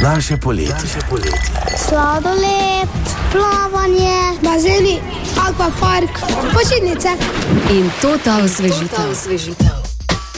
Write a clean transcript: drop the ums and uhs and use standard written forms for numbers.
Naše poletje. Sladoled, plavanje, bazeni, akvapark, počitnice. In to ta osvežitev.